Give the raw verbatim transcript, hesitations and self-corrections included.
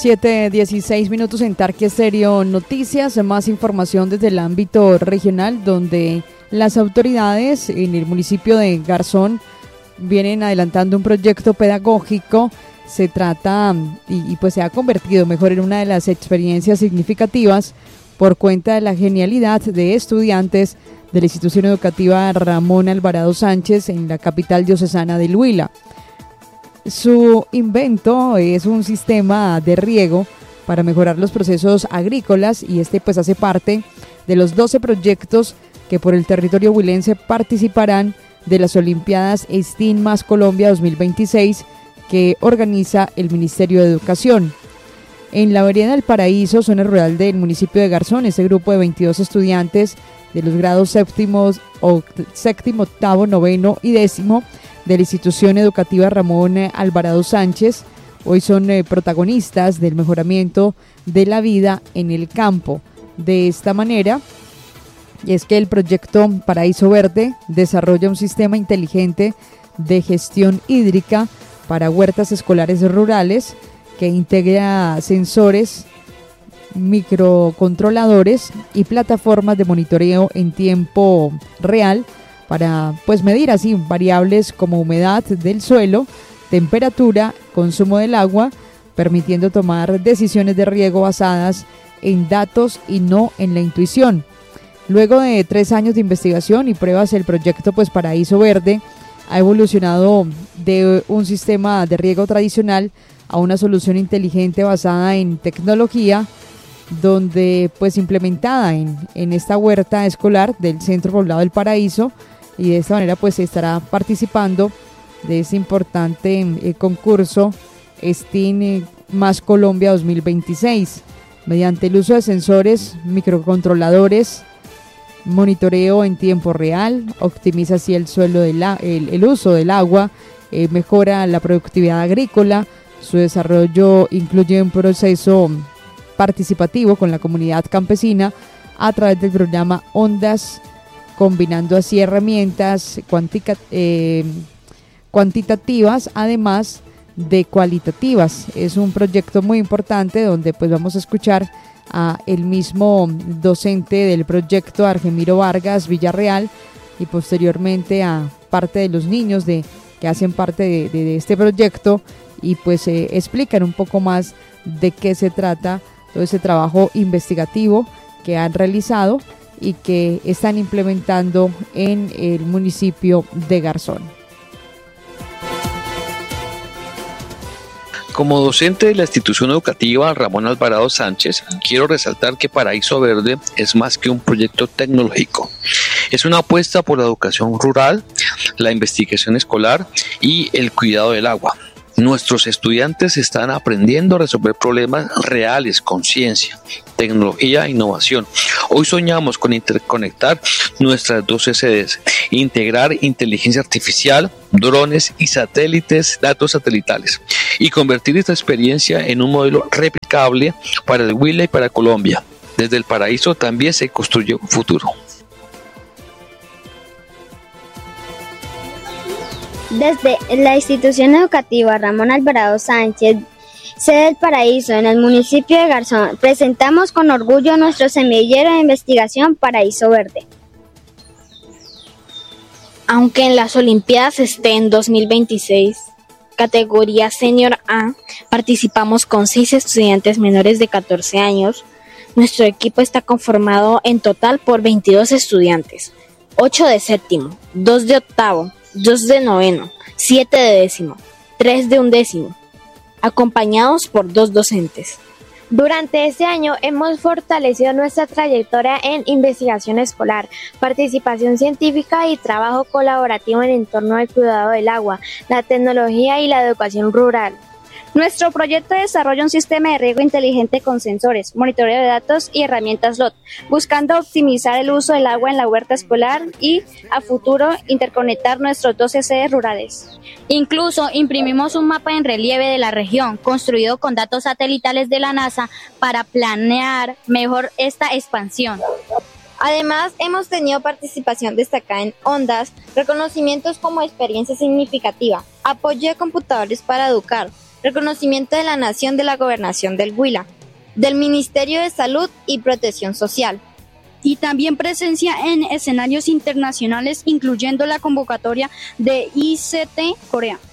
siete dieciséis minutos en Tarque Estéreo Noticias, más información desde el ámbito regional, donde las autoridades en el municipio de Garzón vienen adelantando un proyecto pedagógico. Se trata, y, y pues se ha convertido mejor en una de las experiencias significativas por cuenta de la genialidad de estudiantes de la institución educativa Ramón Alvarado Sánchez en la capital diocesana del Huila. Su invento es un sistema de riego para mejorar los procesos agrícolas y este pues hace parte de los doce proyectos que por el territorio huilense participarán de las Olimpiadas STEAM Más Colombia dos mil veintiséis que organiza el Ministerio de Educación. En la vereda del Paraíso, zona rural del municipio de Garzón, este grupo de veintidós estudiantes de los grados séptimos, o, séptimo, octavo, noveno y décimo de la institución educativa Ramón Alvarado Sánchez, hoy son eh, protagonistas del mejoramiento de la vida en el campo. De esta manera, es que el proyecto Paraíso Verde desarrolla un sistema inteligente de gestión hídrica para huertas escolares rurales que integra sensores, microcontroladores y plataformas de monitoreo en tiempo real para pues medir así variables como humedad del suelo, temperatura, consumo del agua, permitiendo tomar decisiones de riego basadas en datos y no en la intuición. Luego de tres años de investigación y pruebas, el proyecto pues Paraíso Verde ha evolucionado de un sistema de riego tradicional a una solución inteligente basada en tecnología, donde pues implementada en, en esta huerta escolar del Centro Poblado del Paraíso, y de esta manera pues se estará participando de este importante eh, concurso STEAM Más Colombia dos mil veintiséis, mediante el uso de sensores, microcontroladores, monitoreo en tiempo real, optimiza así el suelo del el, el uso del agua, eh, mejora la productividad agrícola. Su desarrollo incluye un proceso participativo con la comunidad campesina a través del programa Ondas, combinando así herramientas cuantica, eh, cuantitativas además de cualitativas. Es un proyecto muy importante donde pues vamos a escuchar a el mismo docente del proyecto, Argemiro Vargas Villarreal, y posteriormente a parte de los niños de que hacen parte de, de, de este proyecto, y pues eh, explican un poco más de qué se trata todo ese trabajo investigativo que han realizado y que están implementando en el municipio de Garzón. Como docente de la institución educativa Ramón Alvarado Sánchez, quiero resaltar que Paraíso Verde es más que un proyecto tecnológico. Es una apuesta por la educación rural, la investigación escolar y el cuidado del agua. Nuestros estudiantes están aprendiendo a resolver problemas reales con ciencia, tecnología e innovación. Hoy soñamos con interconectar nuestras doce sedes, integrar inteligencia artificial, drones y satélites, datos satelitales, y convertir esta experiencia en un modelo replicable para el Huila y para Colombia. Desde el Paraíso también se construye un futuro. Desde la institución educativa Ramón Alvarado Sánchez, sede del Paraíso, en el municipio de Garzón, presentamos con orgullo nuestro semillero de investigación Paraíso Verde. Aunque en las Olimpiadas STEAM dos mil veintiséis, categoría Senior A, participamos con seis estudiantes menores de catorce años, nuestro equipo está conformado en total por veintidós estudiantes, ocho de séptimo, dos de octavo, dos de noveno, siete de décimo, tres de undécimo, acompañados por dos docentes. Durante este año hemos fortalecido nuestra trayectoria en investigación escolar, participación científica y trabajo colaborativo en torno al cuidado del agua, la tecnología y la educación rural. Nuestro proyecto desarrolla un sistema de riego inteligente con sensores, monitoreo de datos y herramientas L O T, buscando optimizar el uso del agua en la huerta escolar y, a futuro, interconectar nuestros doce sedes rurales. Incluso imprimimos un mapa en relieve de la región, construido con datos satelitales de la NASA para planear mejor esta expansión. Además, hemos tenido participación destacada en Ondas, reconocimientos como experiencia significativa, apoyo de computadores para educar, reconocimiento de la Nación de la Gobernación del Huila, del Ministerio de Salud y Protección Social. Y también presencia en escenarios internacionales, incluyendo la convocatoria de I C T Corea.